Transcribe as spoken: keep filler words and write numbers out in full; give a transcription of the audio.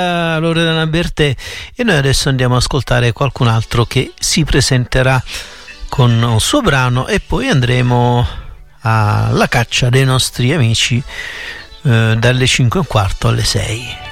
Loredana Bertè, e noi adesso andiamo ad ascoltare qualcun altro che si presenterà con un suo brano e poi andremo alla caccia dei nostri amici eh, dalle cinque e un quarto alle sei.